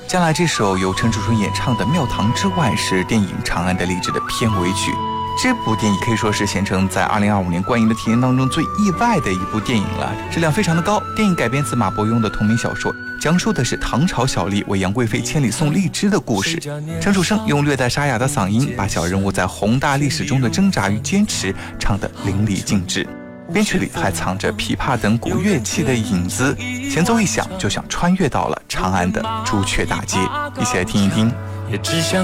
将来这首由陈楚生演唱的《庙堂之外》是电影《长安的荔枝》的片尾曲。这部电影可以说是贤成在2025年观影的体验当中最意外的一部电影了，质量非常的高。电影改编自马伯庸的同名小说，讲述的是唐朝小丽为杨贵妃千里送荔枝的故事。陈楚生用略带沙哑的嗓音，把小人物在宏大历史中的挣扎与坚持唱得淋漓尽致。编曲里还藏着琵琶等古乐器的影子，前奏一响就像穿越到了长安的朱雀大街。一起来听一听。 也只想